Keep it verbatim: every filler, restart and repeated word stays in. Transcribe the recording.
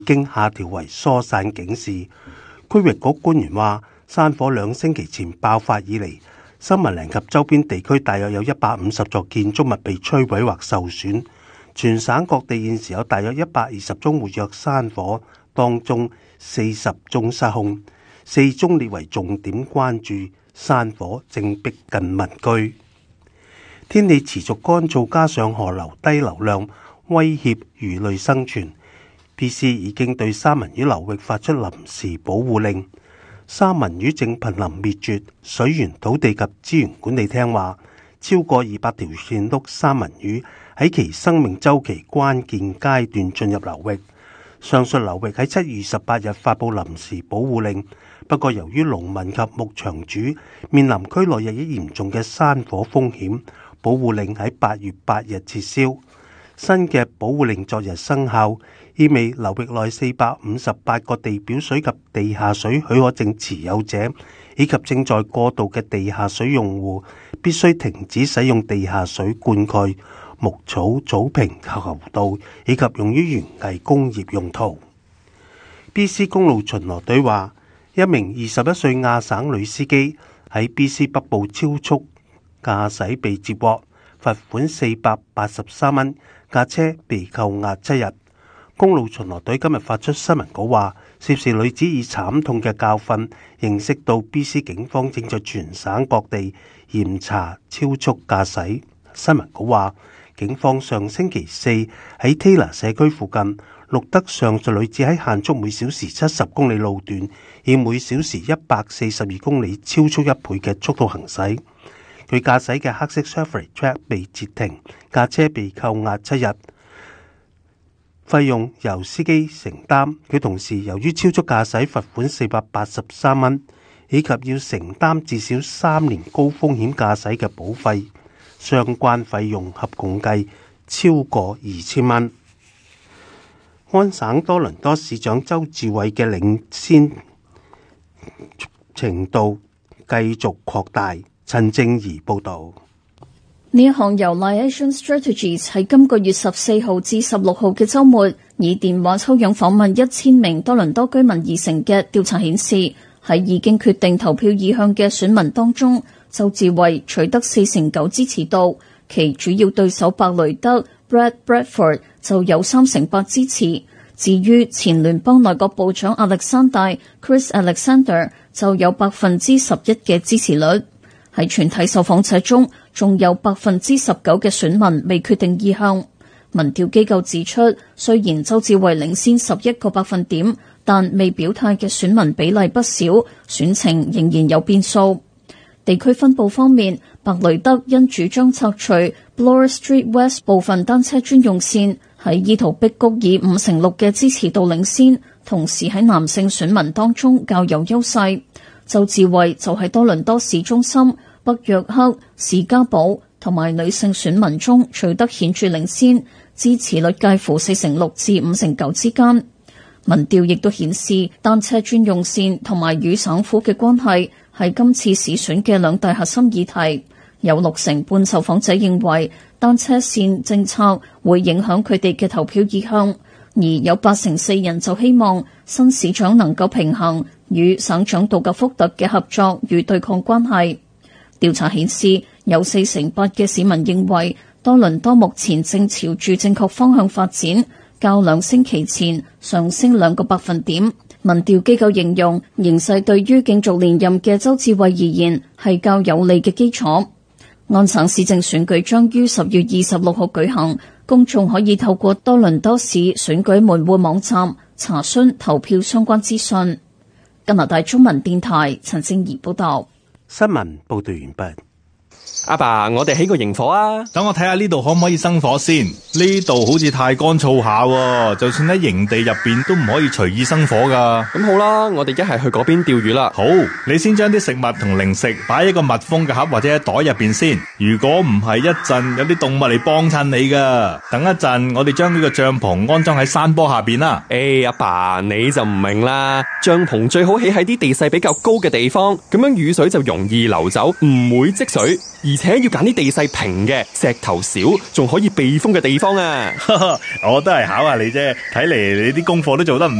經下調為疏散警示。區域局官員話，山火兩星期前爆發以嚟，森文嶺及周邊地區大約有一百五十座建築物被摧毀或受損。全省各地現時有大約一百二十宗活躍山火，當中四十宗失控，四宗列為重點關注。山火正逼近民居。天氣持續乾燥，加上河流低流量威脅魚類生存。B C 已經對三文魚流域發出臨時保護令，三文魚正瀕臨滅絕。水源土地及資源管理廳話，超過二百條線碌三文魚喺其生命週期關鍵階段進入流域。上述流域喺七月二十八日發布臨時保護令，不過由於農民及牧場主面臨區內日益嚴重嘅山火風險，保護令喺八月八日撤銷。新嘅保護令昨日生效，意味流域內四百五十八個地表水及地下水許可證持有者，以及正在過渡嘅地下水用戶，必須停止使用地下水灌溉牧草、草坪及河道，以及用於園藝工業用途。B C 公路巡邏隊話，一名二十一歲亞省女司機喺 B C 北部超速駕駛被接獲，罰款四百八十三蚊，架車被扣押七日。公路巡邏隊今日發出新聞稿話，涉事女子以慘痛嘅教訓認識到 B C 警方正在全省各地嚴查超速駕駛。新聞稿話，警方上星期四喺 Taylor 社區附近錄得上述女子喺限速每小時七十公里路段，以每小時一百四十二公里超速一倍嘅速度行駛。佢駕駛嘅黑色 Chevrolet Track 被截停，架車被扣押七日，費用由司機承擔。佢同時由於超速駕駛罰款四百八十三蚊，以及要承擔至少三年高風險駕駛嘅保費，相關費用合共計超過二千蚊。安省多倫多市長鄒至蕙嘅領先程度繼續擴大。陳正儀報道。 呢一項由 Liaison Strategies 喺今個月十四號至十六號嘅週末以電話抽樣訪問一千名多倫多居民而成嘅調查顯示，喺已經決定投票意向嘅選民當中，鄒至蕙取得四成九支持度，其主要對手白雷德 Brad Bradford 就有三成八支持。至於前聯邦內閣部長亞歷山大 Chris Alexander 就有百分之十一嘅支持率。喺全體受訪者中，仲有百分之十九嘅選民未決定意向。民調機構指出，雖然鄒至蕙領先十一個百分點，但未表態嘅選民比例不少，選情仍然有變數。地區分佈方面，白雷德因主張拆除 Bloor Street West 部分單車專用線，喺伊圖碧谷以五成六嘅支持度領先，同時喺男性選民當中較有優勢。鄒至蕙就喺多倫多市中心、北約克、士嘉堡同埋女性選民中取得顯著領先，支持率介乎四成六至五成九之間。民調亦都顯示，單車專用線同埋與省府嘅關係係今次市選嘅兩大核心議題。有六成半受訪者認為單車線政策會影響佢哋嘅投票意向，而有八成四人就希望新市長能夠平衡與省長杜格福特嘅合作與對抗關係。調查顯示，有四成八嘅市民認為多倫多目前正朝住正確方向發展，較兩星期前上升兩個百分點。民調機構形容形勢對於競逐連任嘅鄒至蕙而言係較有利嘅基礎。安省市政選舉將於十月二十六號舉行，公眾可以透過多倫多市選舉門戶網站查詢投票相關資訊。加拿大中文電台陳正儀報道。 新聞報道完畢。 阿爸，我哋起個營火啊！ 等我睇下呢度可唔可以生火先。呢度好似太乾燥下喎，就算喺營地入邊都唔可以隨意生火噶。 咁好啦，我哋一係去嗰邊釣魚啦。 好，你先將啲食物同零食擺喺個密封嘅盒或者喺袋入邊先。如果唔係一陣有啲動物嚟幫襯你噶。等一陣我哋將呢個帳篷安裝喺山坡下邊啦。 誒，阿爸你就唔明啦，帳篷最好起喺啲地勢比較高嘅地方，咁樣雨水就容易流走，唔會積水。而而且要揀啲地勢平嘅、石頭少、仲可以避風嘅地方啊！ 我都係考下你啫，睇嚟你啲功課都做得唔